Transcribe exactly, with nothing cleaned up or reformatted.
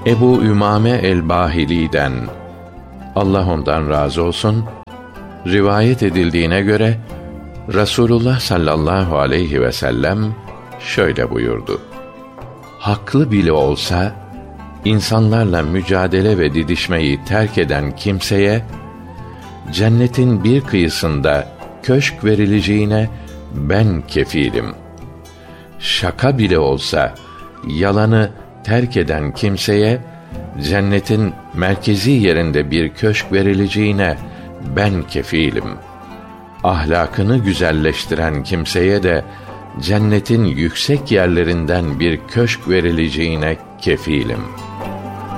Ebu Ümame el-Bahili'den, Allah ondan razı olsun, rivayet edildiğine göre Resulullah sallallahu aleyhi ve sellem şöyle buyurdu: haklı bile olsa insanlarla mücadele ve didişmeyi terk eden kimseye cennetin bir kıyısında köşk verileceğine ben kefilim. Şaka bile olsa yalanı terk eden kimseye cennetin merkezi yerinde bir köşk verileceğine ben kefilim. Ahlakını güzelleştiren kimseye de cennetin yüksek yerlerinden bir köşk verileceğine kefilim.